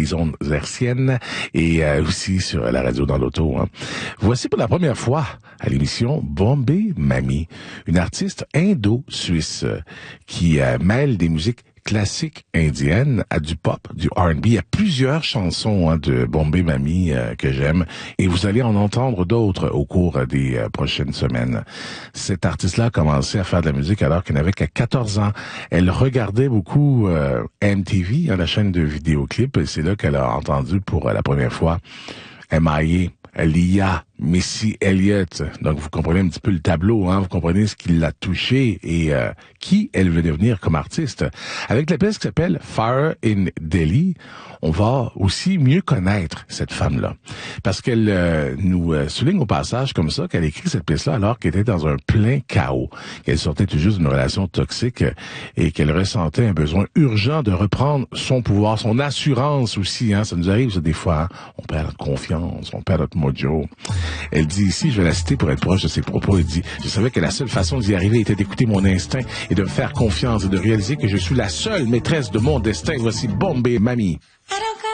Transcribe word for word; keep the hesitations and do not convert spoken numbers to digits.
les ondes hertziennes et euh, aussi sur la radio dans l'auto. Hein. Voici pour la première fois à l'émission Bombay Mami, une artiste indo-suisse euh, qui euh, mêle des musiques classique indienne à du pop, du R and B. Il y a plusieurs chansons hein, de Bombay Mami euh, que j'aime et vous allez en entendre d'autres au cours des euh, prochaines semaines. Cette artiste-là a commencé à faire de la musique alors qu'elle n'avait qu'à quatorze ans. Elle regardait beaucoup euh, M T V, hein, la chaîne de vidéoclips, et c'est là qu'elle a entendu pour euh, la première fois M I A, Lia, Missy Elliott. Donc, vous comprenez un petit peu le tableau, hein. Vous comprenez ce qui l'a touché et euh, qui elle veut devenir comme artiste. Avec la pièce qui s'appelle Fire in Delhi, on va aussi mieux connaître cette femme-là. Parce qu'elle euh, nous euh, souligne au passage comme ça qu'elle écrit cette pièce-là alors qu'elle était dans un plein chaos. Qu'elle sortait tout juste d'une relation toxique et qu'elle ressentait un besoin urgent de reprendre son pouvoir, son assurance aussi. Hein. Ça nous arrive ça, des fois. Hein. On perd notre confiance, on perd notre mojo. Elle dit ici, je vais la citer pour être proche de ses propos, elle dit « Je savais que la seule façon d'y arriver était d'écouter mon instinct et de me faire confiance et de réaliser que je suis la seule maîtresse de mon destin. Voici Bombay Mami. »